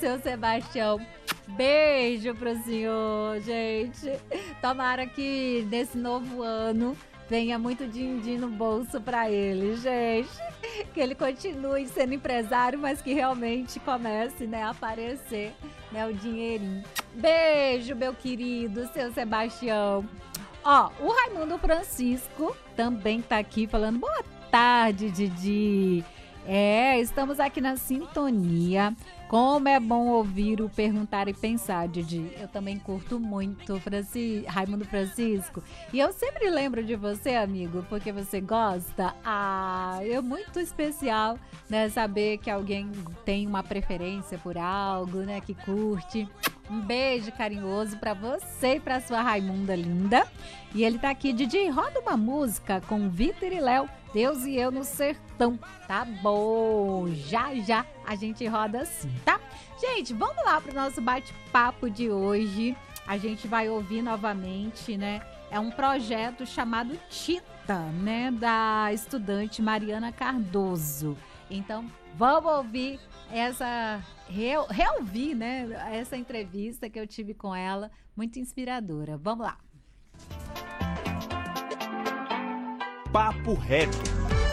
seu Sebastião. Beijo pro senhor, gente. Tomara que nesse novo ano venha muito din-din no bolso pra ele, gente. Que ele continue sendo empresário, mas que realmente comece, né, a aparecer, né, o dinheirinho. Beijo, meu querido, seu Sebastião. Ó, o Raimundo Francisco também tá aqui falando boa tarde, Didi. Estamos aqui na sintonia. Como é bom ouvir o Perguntar e Pensar, Didi. Eu também curto muito, Raimundo Francisco. E eu sempre lembro de você, amigo, porque você gosta. É muito especial, né, saber que alguém tem uma preferência por algo, né, que curte. Um beijo carinhoso pra você e pra sua Raimunda linda. E ele tá aqui, Didi, roda uma música com Vitor e Léo, Deus e Eu no Sertão. Tá bom, já a gente roda assim, tá? Gente, vamos lá pro nosso bate-papo de hoje. A gente vai ouvir novamente, né? É um projeto chamado Tita, né? Da estudante Mariana Cardoso. Então, vamos ouvir reouvir, né? Essa entrevista que eu tive com ela, muito inspiradora. Vamos lá. Papo Reto.